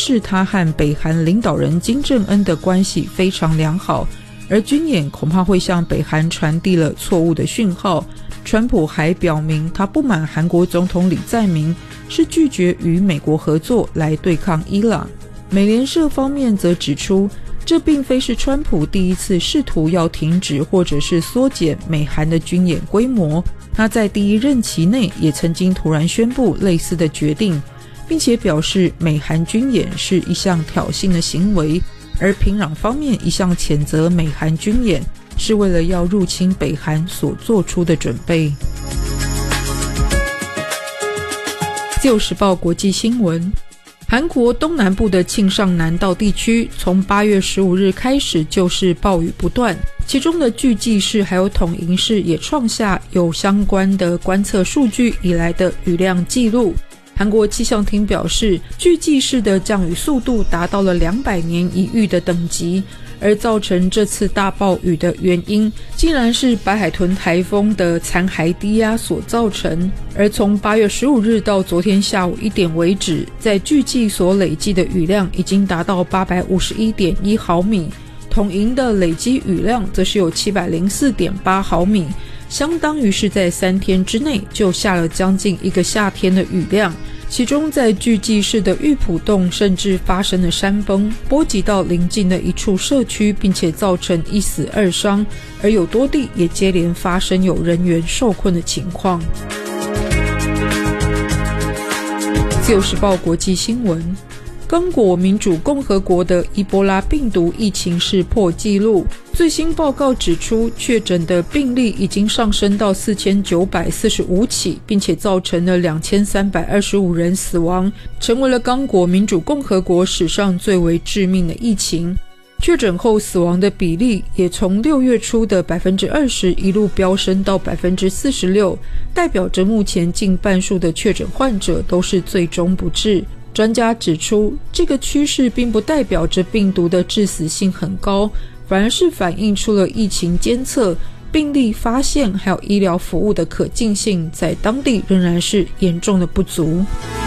示他和北韩领导人金正恩的关系非常良好，而军演恐怕会向北韩传递了错误的讯号。川普还表明他不满韩国总统李在明是拒绝与美国合作来对抗伊朗。美联社方面则指出，这并非是川普第一次试图要停止或者是缩减美韩的军演规模，他在第一任期内也曾经突然宣布类似的决定，并且表示美韩军演是一项挑衅的行为，而平壤方面一向谴责美韩军演是为了要入侵北韩所做出的准备。自由时报国际新闻，韩国东南部的庆尚南道地区从8月15日开始就是暴雨不断，其中的巨济市还有统营市也创下有相关的观测数据以来的雨量记录。韩国气象厅表示，巨济市的降雨速度达到了200年一遇的等级，而造成这次大暴雨的原因竟然是白海豚台风的残骸低压所造成。而从8月15日到昨天下午1点为止，在巨济所累计的雨量已经达到851.1毫米，统营的累积雨量则是有704.8毫米，相当于是在3天之内就下了将近一个夏天的雨量。其中在巨济市的玉浦洞甚至发生了山崩，波及到邻近的一处社区，并且造成1死2伤，而有多地也接连发生有人员受困的情况。自由时报国际新闻，刚果民主共和国的伊波拉病毒疫情是破纪录，最新报告指出，确诊的病例已经上升到4945起，并且造成了2325人死亡，成为了刚果民主共和国史上最为致命的疫情。确诊后死亡的比例也从6月初的 20% 一路飙升到 46%， 代表着目前近半数的确诊患者都是最终不治。专家指出，这个趋势并不代表着病毒的致死性很高，反而是反映出了疫情监测、病例发现还有医疗服务的可进性在当地仍然是严重的不足。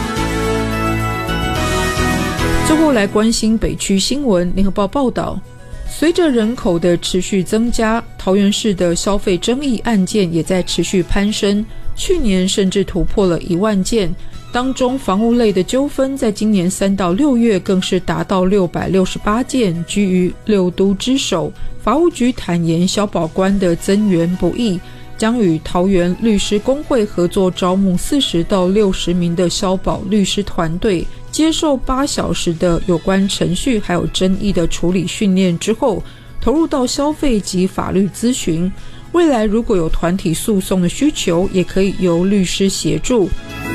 最后来关心北区新闻，联合报报道，随着人口的持续增加，桃园市的消费争议案件也在持续攀升，去年甚至突破了1万件，当中房屋类的纠纷在今年3到6月更是达到668件，居于6都之首。法务局坦言，消保官的增援不易，将与桃园律师公会合作招募40到60名的消保律师团队，接受8小时的有关程序还有争议的处理训练之后，投入到消费及法律咨询。未来如果有团体诉讼的需求，也可以由律师协助。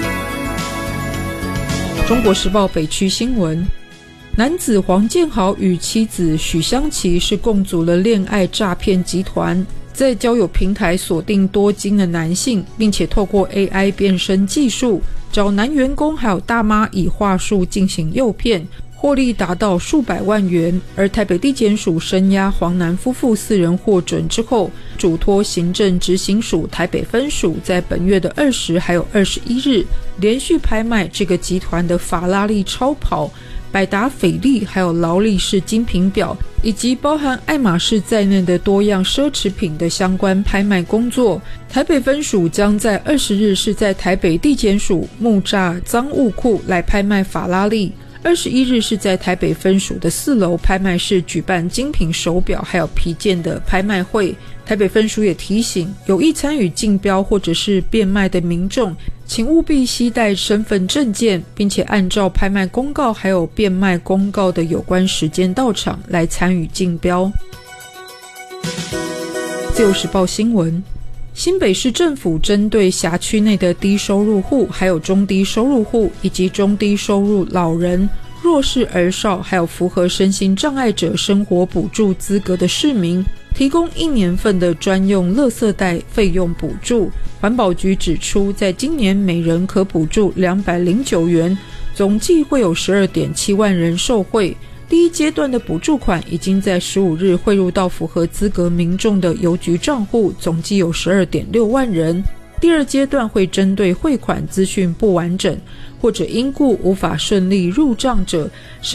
中国时报北区新闻，男子黄建豪与妻子许香琪是共组了恋爱诈骗集团，在交友平台锁定多金的男性，并且透过 AI 变身技术找男员工还有大妈以话术进行诱骗，获利达到数百万元。而台北地检署声押黄男夫妇4人获准之后，嘱托行政执行署台北分署在本月的20还有21日连续拍卖这个集团的法拉利超跑、百达翡丽还有劳力士精品表，以及包含爱马仕在内的多样奢侈品的相关拍卖工作。台北分署将在20日是在台北地检署木栅赃物库来拍卖法拉利，21日是在台北分署的4楼拍卖室举办精品手表还有皮件的拍卖会。台北分署也提醒，有意参与竞标或者是变卖的民众，请务必携带身份证件，并且按照拍卖公告还有变卖公告的有关时间到场来参与竞标。自由时报新闻，新北市政府针对辖区内的低收入户、还有中低收入户以及中低收入老人、弱势儿少，还有符合身心障碍者生活补助资格的市民，提供1年份的专用垃圾袋费用补助。环保局指出，在今年每人可补助209元，总计会有 12.7 万人受惠。第一阶段的补助款已经在15日汇入到符合资格民众的邮局账户，总计有 12.6 万人。第二阶段会针对汇款资讯不完整或者因故无法顺利入账者